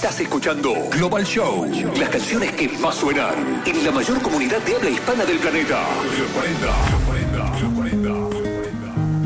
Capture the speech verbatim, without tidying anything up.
Estás escuchando Global Show, las canciones que más suenan en la mayor comunidad de habla hispana del planeta. Los cuarenta, los cuarenta, los cuarenta.